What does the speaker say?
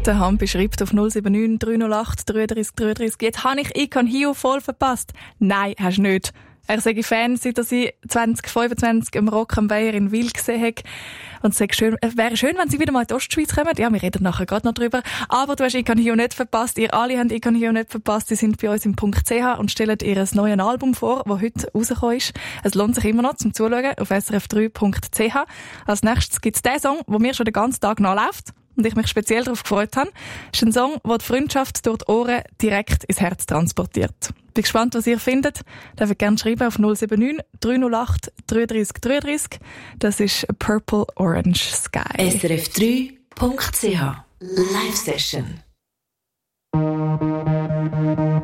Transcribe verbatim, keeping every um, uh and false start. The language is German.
Der Hampi schreibt auf null sieben neun drei null acht drei drei drei drei. Jetzt habe ich Icon Hio voll verpasst. Nein, hast du nicht. Er sei Fan, seit er sie zwanzig fünfundzwanzig im Rock am Weiher in Wil gesehen hat. Und es schön, wäre schön, wenn sie wieder mal in die Ostschweiz kommen. Ja, wir reden nachher gerade noch drüber. Aber du hast Icon Hio nicht verpasst. Ihr alle habt Icon Hio nicht verpasst. Sie sind bei uns im .ch und stellen ihr neues Album vor, das heute rausgekommen ist. Es lohnt sich immer noch zum Zuschauen auf s r f drei punkt c h. Als nächstes gibt es den Song, der mir schon den ganzen Tag nachläuft. Und ich mich speziell darauf gefreut habe. Es ist ein Song, der die Freundschaft durch die Ohren direkt ins Herz transportiert. Bin gespannt, was ihr findet. Darf ich gerne schreiben auf null sieben neun drei null acht drei drei drei drei. Das ist Purple Orange Sky. S R F drei punkt c h Live Session.